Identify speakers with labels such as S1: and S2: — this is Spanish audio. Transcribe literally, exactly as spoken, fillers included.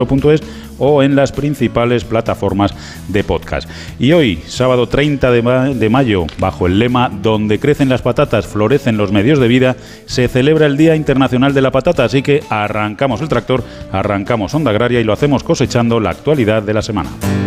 S1: punto es o en las principales plataformas de podcast. Y hoy, sábado treinta de mayo, bajo el lema "Donde crecen las patatas, florecen los medios de vida", se celebra el Día Internacional de la Patata, así que arrancamos el tractor, arrancamos Onda Agraria y lo hacemos cosechando la actualidad de la semana.